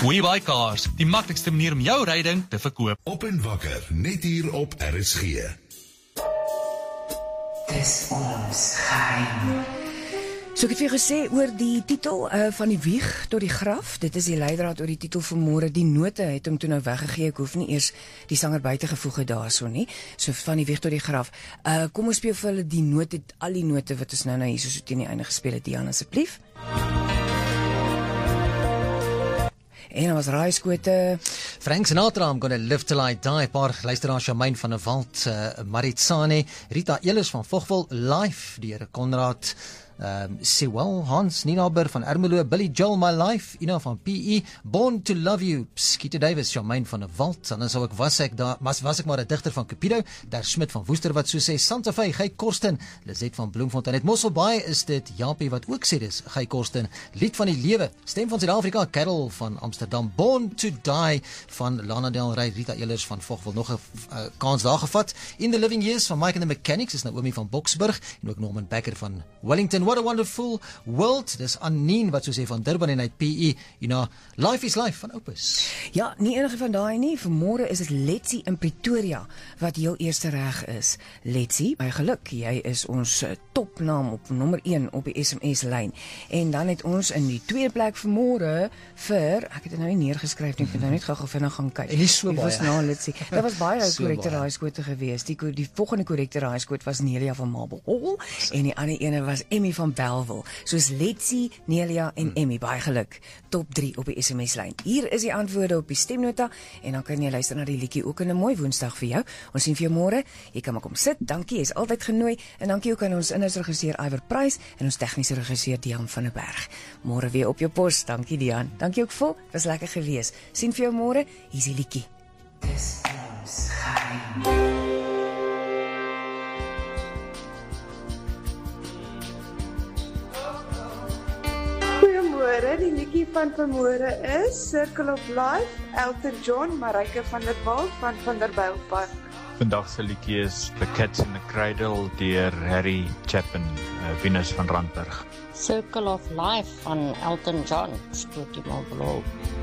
We Buy Cars, die maklikste manier om jou ryding te verkoop. Op en wakker, net hier op RSG. Dis ons geheim. So ek het vir jou gesê oor die titel van die wieg tot die graf. Dit is die leidraad oor die titel vanmôre. Die note het hom toe nou weggegee. Ek hoef nie eers die sanger buitegevoeg het daarso nie. So van die wieg tot die graf. Kom ons speel vir hulle die note, al die note wat ons nou hier so teen die einde gespeel het, Diana asseblief. En dan was raaiskote. Frank Sinatra, I'm Gonna Live Till I Die. Paar luisteraars, Charmaine van der Walt, Maritsane, Rita Elers van Vogwel, Life, die Here Konrad, Sewell, Hans Ninaber van Ermelo, Billy Joel, My Life, Ina van PE, Born to Love You, Skeeter Davis, Charmaine van der Walt, en dan sou ek was ek maar 'n digter van Cupido, Der Smit van Woester wat so sê, Santa Fe, Guy Korsten, Lizet van Bloemfontein, het Mosselbaai is dit, Japie wat ook sê dis, Guy Korsten, Lied van die Lewe, Stem van Suid-Afrika, Carol van Amsterdam, Born to Die van Lana Del Rey, Rita Elers van Vogwel, nog 'n kans daar gevat, In the Living Years van Mike and the Mechanics, is Naomi van Boksburg, en ook Norman Becker van Wellington. What a Wonderful World, dis Annien wat so sê van Durban en uit PE, Life is Life van Opus. Ja, nie enige van daai nie, vanmôre is dit Letsie in Pretoria wat heel eerste reg is. Letsie, baie geluk, jy is ons topnaam op nommer 1 op die SMS-lyn. En dan het ons in die tweede plek vanmôre vir, ek het dit nou nie neergeskryf nie, ek het nou net gou vinnig gaan kyk. En nie so baie. Was na Letsie. Daar was baie So korrekte baie. raaiskote geweest. Die volgende korrekte raaiskoot was Nelia van Marble Hall en die ander ene was Emmy van Bellville. Soos Letsie, Nelia en Emmy, baie geluk. Top 3 op die SMS-lyn. Hier is die antwoorde op die stemnota en dan kan jy luister na die liedjie ook in 'n mooi Woensdag vir jou. Ons sien vir jou môre. Jy kan maar kom sit. Dankie, jy's altyd genooi en dankie ook aan ons inhoudsregisseur Iver Prys en ons tegniese regisseur Dian van der Berg. Môre weer op jou pos. Dankie Dian. Dankie ook vol. Was lekker gewees. Sien vir jou môre. Hier's die liedjie. Dis ons geheim. Goeiemôre, die liedjie van vanmôre is Circle of Life, Elton John, Marijke van der Walt van Vanderbijlpark. Vandag se liedjie is The Cats in the Cradle deur Harry Chapin, Venus van Randburg. Circle of Life van Elton John, Stoot die Marble Hall.